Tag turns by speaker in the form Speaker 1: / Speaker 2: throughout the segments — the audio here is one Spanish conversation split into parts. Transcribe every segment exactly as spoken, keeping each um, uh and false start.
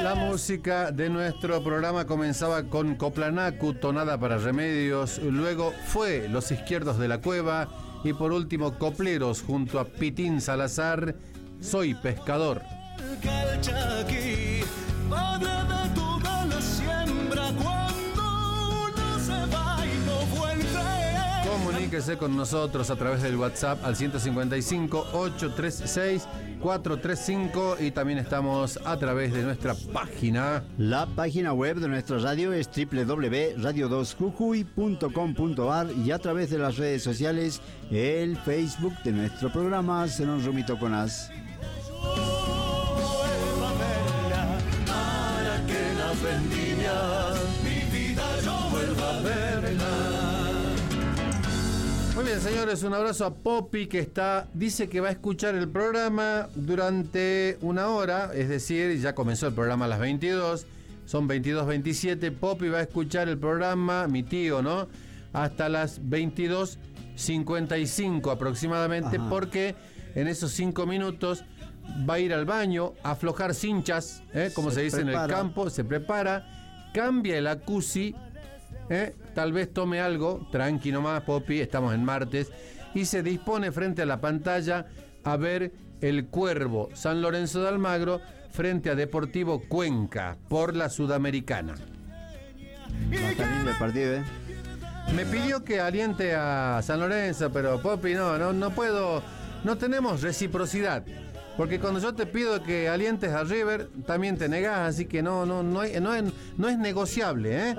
Speaker 1: La música de nuestro programa comenzaba con Coplanacu, tonada para Remedios, luego fue Los Izquierdos de la Cueva y por último Copleros junto a Pitín Salazar, Soy Pescador. Comuníquese con nosotros a través del WhatsApp al ciento cincuenta y cinco, ochocientos treinta y seis, cuatrocientos treinta y cinco y también estamos a través de nuestra página.
Speaker 2: La página web de nuestra radio es doble u doble u doble u punto radio dos jujuy punto com punto ar y a través de las redes sociales el Facebook de nuestro programa Se nos rumito con as.
Speaker 3: Para que las vendimias mi vida yo vuelva a verla.
Speaker 1: Muy bien, señores, un abrazo a Poppy que está, dice que va a escuchar el programa durante una hora, es decir, ya comenzó el programa a las veintidós, son veintidós veintisiete, Poppy va a escuchar el programa, mi tío, ¿no? Hasta las veintidós cincuenta y cinco aproximadamente, ajá, porque en esos cinco minutos va a ir al baño, a aflojar cinchas, ¿eh? como se, se dice prepara. en el campo, se prepara, cambia el acusi, ¿Eh? tal vez tome algo, tranqui nomás, Poppy, estamos en martes, y se dispone frente a la pantalla a ver el Cuervo San Lorenzo de Almagro frente a Deportivo Cuenca por la Sudamericana.
Speaker 2: Va a estar lindo el partido, ¿eh?
Speaker 1: Me pidió que aliente a San Lorenzo, pero Poppy, no, no, no puedo, no tenemos reciprocidad. Porque cuando yo te pido que alientes a River, también te negás, así que no, no, no, hay, no, es, no es negociable, ¿eh?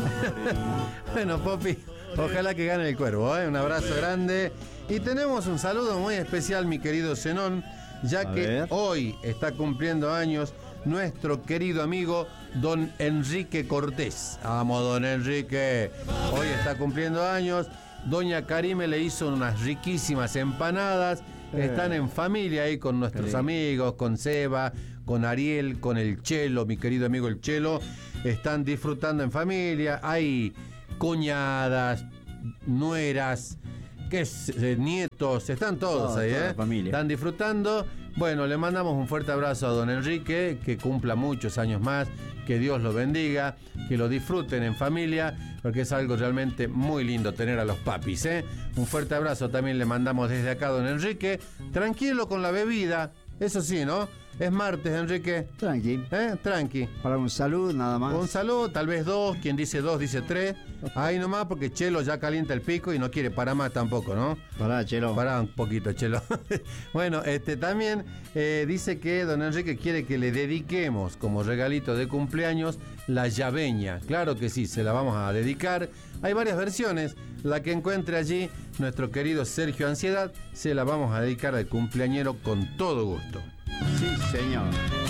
Speaker 1: Bueno, Poppy, ojalá que gane el Cuervo, ¿eh? Un abrazo grande. Y tenemos un saludo muy especial, mi querido Zenón, ya a que ver. Hoy está cumpliendo años nuestro querido amigo don Enrique Cortés. Vamos, don Enrique. Hoy está cumpliendo años. Doña Karime le hizo unas riquísimas empanadas. Están en familia ahí con nuestros sí. amigos, con Seba, con Ariel, con el Chelo, mi querido amigo el Chelo. Están disfrutando en familia. Hay cuñadas, nueras, que es, eh, nietos, están todos Todo, ahí, ¿eh? Familia. Están disfrutando. Bueno, le mandamos un fuerte abrazo a don Enrique, que cumpla muchos años más, que Dios lo bendiga, que lo disfruten en familia, porque es algo realmente muy lindo tener a los papis, ¿eh? Un fuerte abrazo también le mandamos desde acá a don Enrique. Tranquilo con la bebida, eso sí, ¿no? Es martes, Enrique.
Speaker 2: Tranqui.
Speaker 1: ¿Eh? Tranqui.
Speaker 2: Para un salud, nada más.
Speaker 1: Un salud, tal vez dos. Quien dice dos, dice tres. Ahí nomás, porque Chelo ya calienta el pico y no quiere parar más tampoco, ¿no?
Speaker 2: Pará, Chelo.
Speaker 1: Pará un poquito, Chelo. Bueno, este también eh, dice que don Enrique quiere que le dediquemos como regalito de cumpleaños la llaveña. Claro que sí, se la vamos a dedicar. Hay varias versiones. La que encuentre allí nuestro querido Sergio Ansiedad, se la vamos a dedicar al cumpleañero con todo gusto.
Speaker 2: Sí, señor.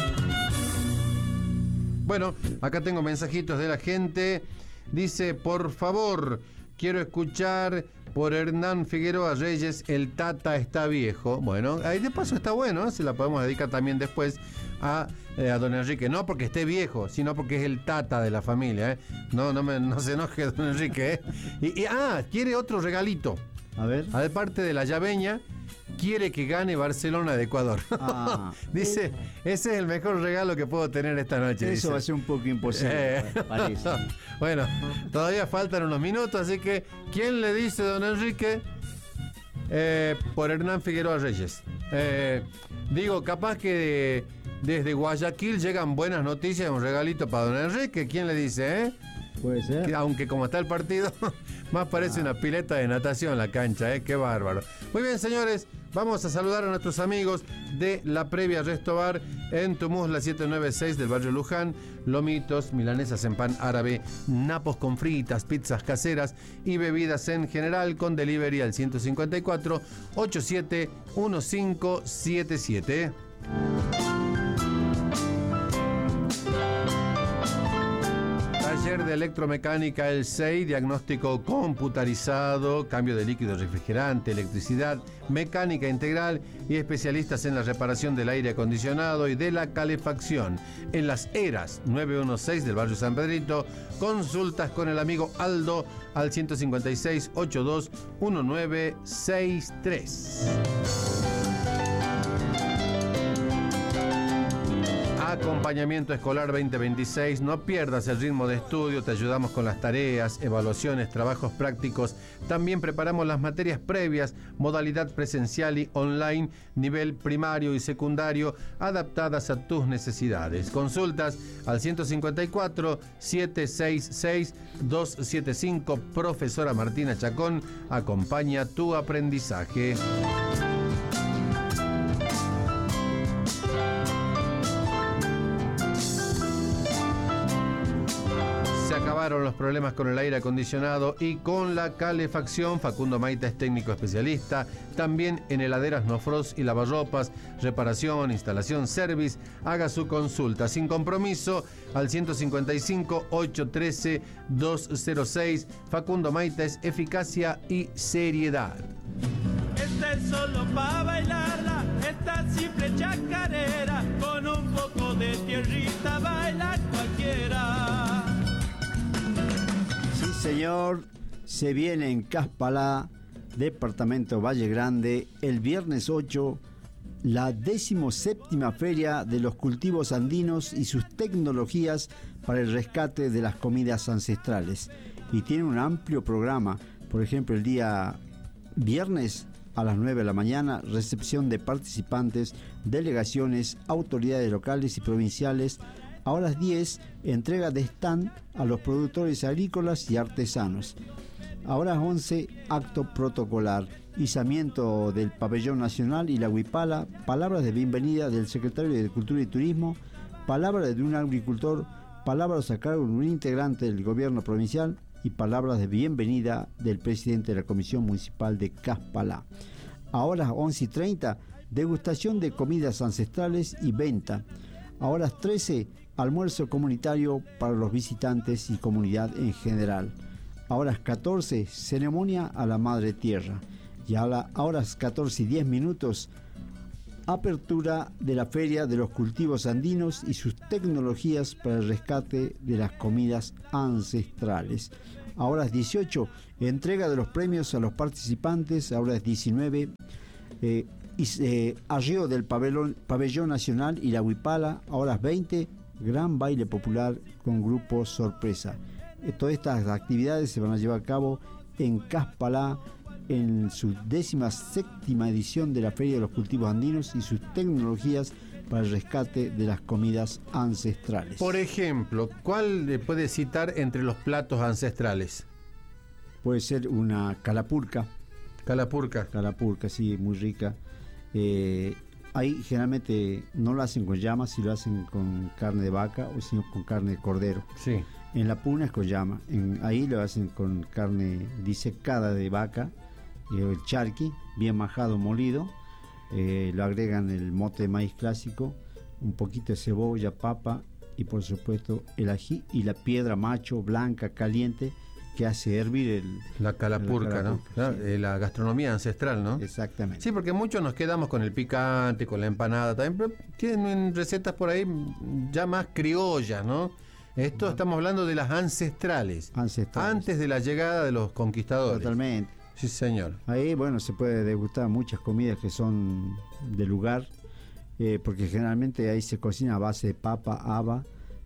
Speaker 1: Bueno, acá tengo mensajitos de la gente. Dice, por favor, quiero escuchar por Hernán Figueroa Reyes, El Tata está viejo. Bueno, ahí de paso está bueno, ¿eh? Se la podemos dedicar también después a, eh, a don Enrique. No porque esté viejo, sino porque es el Tata de la familia, ¿eh? No, no, me, no se enoje don Enrique, ¿eh? Y, y, ah, quiere otro regalito.
Speaker 2: A ver.
Speaker 1: Aparte de la llaveña, quiere que gane Barcelona de Ecuador. Ah. Dice, ese es el mejor regalo que puedo tener esta noche.
Speaker 2: Eso
Speaker 1: dice.
Speaker 2: Va a ser un poco imposible. Eh. Parece.
Speaker 1: Bueno, todavía faltan unos minutos, así que, ¿quién le dice, don Enrique? Eh, por Hernán Figueroa Reyes. Eh, digo, capaz que de, desde Guayaquil llegan buenas noticias, un regalito para don Enrique. ¿Quién le dice, eh?
Speaker 2: Puede ser.
Speaker 1: Que, aunque como está el partido, más parece ah. una pileta de natación la cancha, ¿eh? Qué bárbaro. Muy bien, señores, vamos a saludar a nuestros amigos de la previa Resto Bar en Tumus, la setecientos noventa y seis del barrio Luján. Lomitos, milanesas en pan árabe, napos con fritas, pizzas caseras y bebidas en general con delivery al ciento cincuenta y cuatro, ochenta y siete, quince setenta y siete. Taller de electromecánica El S E I, diagnóstico computarizado, cambio de líquido refrigerante, electricidad, mecánica integral y especialistas en la reparación del aire acondicionado y de la calefacción. En Las Heras, nueve uno seis del barrio San Pedrito, consultas con el amigo Aldo al ciento cincuenta y seis, ochenta y dos, diecinueve sesenta y tres. Acompañamiento Escolar veinte veintiséis. No pierdas el ritmo de estudio, te ayudamos con las tareas, evaluaciones, trabajos prácticos. También preparamos las materias previas, modalidad presencial y online, nivel primario y secundario, adaptadas a tus necesidades. Consultas al ciento cincuenta y cuatro, setecientos sesenta y seis, doscientos setenta y cinco. Profesora Martina Chacón acompaña tu aprendizaje. Acabaron los problemas con el aire acondicionado y con la calefacción. Facundo Maita es técnico especialista. También en heladeras No Frost y lavarropas, reparación, instalación, service. Haga su consulta sin compromiso al ciento cincuenta y cinco, ochocientos trece, doscientos seis. Facundo Maita es eficacia y seriedad.
Speaker 3: Esta es solo para bailarla, esta simple chacarera, con un poco de tierrita baila cualquiera.
Speaker 2: Señor, se viene en Caspalá, departamento Valle Grande, el viernes ocho, la decimoséptima Feria de los Cultivos Andinos y sus tecnologías para el rescate de las comidas ancestrales. Y tiene un amplio programa. Por ejemplo, el día viernes a las nueve de la mañana, recepción de participantes, delegaciones, autoridades locales y provinciales. A las diez, entrega de stand a los productores agrícolas y artesanos. A las once, acto protocolar, izamiento del pabellón nacional y la huipala, palabras de bienvenida del secretario de Cultura y Turismo, palabras de un agricultor, palabras a cargo de un integrante del gobierno provincial y palabras de bienvenida del presidente de la Comisión Municipal de Caspalá. A las once y treinta, degustación de comidas ancestrales y venta. A las trece, almuerzo comunitario para los visitantes y comunidad en general. A las catorce, ceremonia a la Madre Tierra. Y a las horas catorce y diez minutos, apertura de la Feria de los Cultivos Andinos y sus tecnologías para el rescate de las comidas ancestrales. A las dieciocho, entrega de los premios a los participantes. A las diecinueve, eh, y, eh, arreo del pabellón, pabellón nacional y la huipala. A las veinte, gran baile popular con grupo sorpresa. Eh, todas estas actividades se van a llevar a cabo en Caspalá, en su décima séptima edición de la Feria de los Cultivos Andinos y sus tecnologías para el rescate de las comidas ancestrales.
Speaker 1: Por ejemplo, ¿cuál le puede citar entre los platos ancestrales?
Speaker 2: Puede ser una calapurca.
Speaker 1: Calapurca.
Speaker 2: Calapurca, sí, muy rica. Eh, ahí generalmente no lo hacen con llama, si lo hacen con carne de vaca o sino con carne de cordero.
Speaker 1: Sí.
Speaker 2: En la puna es con llama. En, ahí lo hacen con carne disecada de vaca, eh, el charqui, bien majado, molido. Eh, lo agregan el mote de maíz clásico, un poquito de cebolla, papa y por supuesto el ají y la piedra macho blanca caliente que hace hervir el,
Speaker 1: la calapurca, la calapurca, ¿no? Sí. Eh, la gastronomía ancestral, ¿no?
Speaker 2: Exactamente.
Speaker 1: Sí, porque muchos nos quedamos con el picante, con la empanada también, pero tienen recetas por ahí ya más criollas, ¿no? Esto no. Estamos hablando de las ancestrales,
Speaker 2: ancestrales,
Speaker 1: antes de la llegada de los conquistadores.
Speaker 2: Totalmente.
Speaker 1: Sí, señor.
Speaker 2: Ahí, bueno, se puede degustar muchas comidas que son de lugar, eh, porque generalmente ahí se cocina a base de papa, haba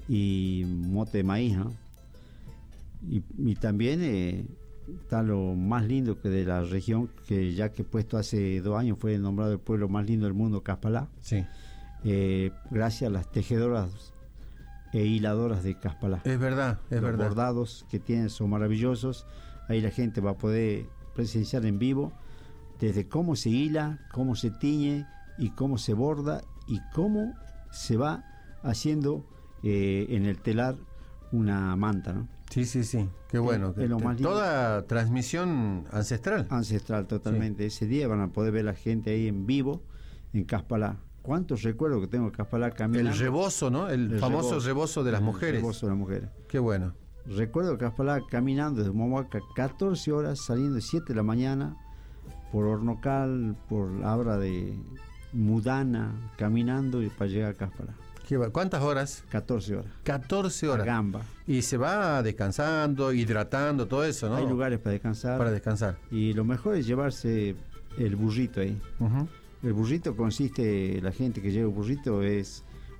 Speaker 2: y mote de maíz, ¿no? Y, y también eh, está lo más lindo que de la región, que ya que puesto hace dos años fue nombrado el pueblo más lindo del mundo, Caspalá.
Speaker 1: Sí.
Speaker 2: Eh, gracias a las tejedoras e hiladoras de Caspalá.
Speaker 1: Es verdad, es
Speaker 2: Los
Speaker 1: verdad.
Speaker 2: Los bordados que tienen son maravillosos. Ahí la gente va a poder presenciar en vivo desde cómo se hila, cómo se tiñe y cómo se borda y cómo se va haciendo eh, en el telar una manta, ¿no?
Speaker 1: Sí, sí, sí, qué bueno.
Speaker 2: Es lo más lindo.
Speaker 1: Toda transmisión ancestral.
Speaker 2: Ancestral, totalmente. Sí. Ese día van a poder ver la gente ahí en vivo en Caspalá. ¿Cuántos recuerdos que tengo de Caspalá caminando?
Speaker 1: El rebozo, ¿no? El, el famoso rebozo, rebozo de las mujeres.
Speaker 2: El rebozo de las mujeres.
Speaker 1: Qué bueno.
Speaker 2: Recuerdo Caspalá caminando desde Momoaca catorce horas, saliendo de siete de la mañana por Hornocal, por la Abra de Mudana, caminando y para llegar a Caspalá.
Speaker 1: ¿Cuántas horas?
Speaker 2: catorce horas.
Speaker 1: catorce horas.
Speaker 2: A gamba.
Speaker 1: Y se va descansando, hidratando, todo eso, ¿no?
Speaker 2: Hay lugares para descansar.
Speaker 1: Para descansar.
Speaker 2: Y lo mejor es llevarse el burrito ahí.
Speaker 1: Uh-huh.
Speaker 2: El burrito consiste, la gente que lleva el burrito es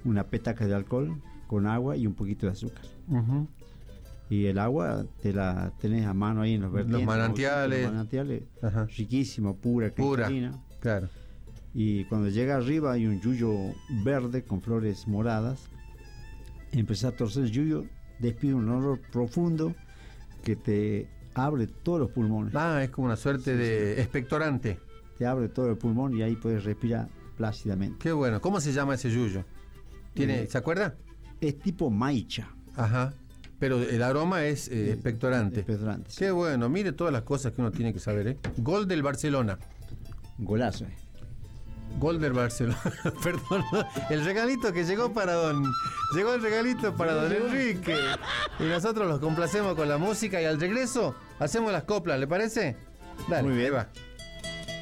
Speaker 2: una petaca de alcohol con agua y un poquito de azúcar.
Speaker 1: Uh-huh.
Speaker 2: Y el agua te la tenés a mano ahí en los vertientes.
Speaker 1: Los manantiales.
Speaker 2: Los manantiales,
Speaker 1: Ajá.
Speaker 2: riquísimo, pura,
Speaker 1: Pura,
Speaker 2: cristalina.
Speaker 1: claro.
Speaker 2: Y cuando llega arriba hay un yuyo verde con flores moradas. Empezás a torcer el yuyo, despide un olor profundo que te abre todos los pulmones.
Speaker 1: Ah, es como una suerte
Speaker 2: Sí,
Speaker 1: de expectorante.
Speaker 2: Te abre todo el pulmón y ahí puedes respirar plácidamente.
Speaker 1: Qué bueno. ¿Cómo se llama ese yuyo? ¿Tiene,
Speaker 2: Eh,
Speaker 1: ¿Se acuerda?
Speaker 2: Es tipo maicha.
Speaker 1: Ajá. Pero el aroma es eh, expectorante.
Speaker 2: Expectorante, sí.
Speaker 1: Qué bueno. Mire todas las cosas que uno tiene que saber, ¿eh? Gol del Barcelona.
Speaker 2: Golazo. eh.
Speaker 1: Gol del Barcelona. Perdón. El regalito que llegó para don... Llegó el regalito para don Enrique. Y nosotros los complacemos con la música y al regreso hacemos las coplas, ¿le parece? Dale,
Speaker 2: Muy bien.
Speaker 1: ahí va.